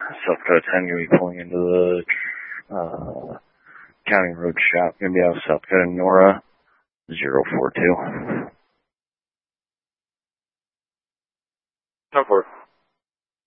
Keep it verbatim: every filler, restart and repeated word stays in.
South Dakota ten, going to be pulling into the uh, County Road shop. Going to be out of South Dakota, Nora zero four two. ten four.